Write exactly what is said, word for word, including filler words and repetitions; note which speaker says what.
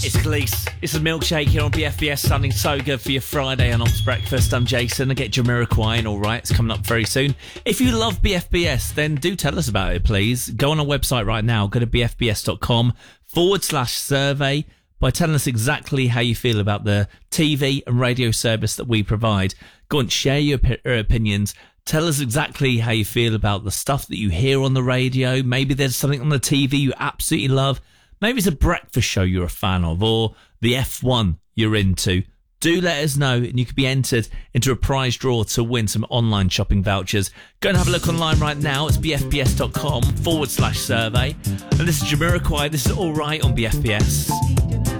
Speaker 1: It's Khalees. This is Milkshake here on B F B S, sounding so good for your Friday and Ops breakfast. I'm Jason. I get Jamiroquai and all right. It's coming up very soon. If you love B F B S, then do tell us about it, please. Go on our website right now. Go to bfbs.com forward slash survey by telling us exactly how you feel about the T V and radio service that we provide. Go and share your op- opinions. Tell us exactly how you feel about the stuff that you hear on the radio. Maybe there's something on the T V you absolutely love. Maybe it's a breakfast show you're a fan of, or the F one you're into. Do let us know, and you could be entered into a prize draw to win some online shopping vouchers. Go and have a look online right now. It's bfbs.com forward slash survey. And this is Jamiroquai. This is All Right on B F B S.